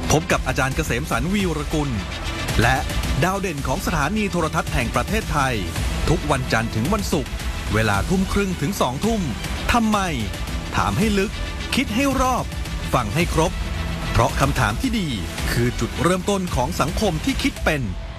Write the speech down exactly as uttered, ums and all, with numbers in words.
พบกับอาจารย์เกษมสรรวีรกุลและดาวเด่นของสถานีโทรทัศน์แห่งประเทศไทยทุกวันจันทร์ถึงวันศุกร์เวลาทุ่มครึ่งถึงสองทุ่มทำไมถามให้ลึกคิดให้รอบฟังให้ครบเพราะคำถามที่ดีคือจุดเริ่มต้นของสังคมที่คิดเป็น